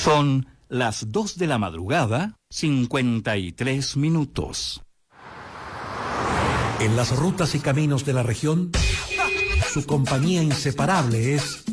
Son las 2 de la madrugada, 53 minutos. En las rutas y caminos de la región, su compañía inseparable es